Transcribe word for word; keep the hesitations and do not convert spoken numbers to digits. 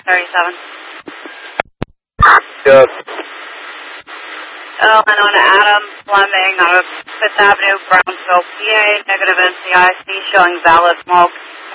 thirty-seven. Yes. Oh, and on Adam Fleming out of Fifth Avenue, Brownsville, P A, negative N C I C, showing valid smoke.